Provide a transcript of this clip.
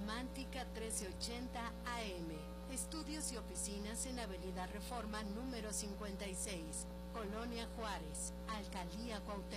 Romántica 1380 AM. Estudios y oficinas en Avenida Reforma número 56, Colonia Juárez, Alcaldía Cuauhtémoc.